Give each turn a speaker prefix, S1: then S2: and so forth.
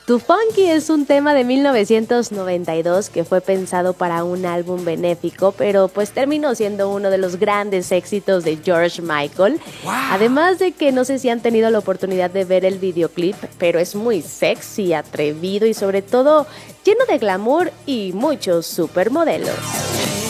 S1: Tu Funky es un tema de 1992 que fue pensado para un álbum benéfico, pero pues terminó siendo uno de los grandes éxitos de George Michael.
S2: Wow.
S1: Además de que no sé si han tenido la oportunidad de ver el videoclip, pero es muy sexy, atrevido y sobre todo lleno de glamour y muchos supermodelos.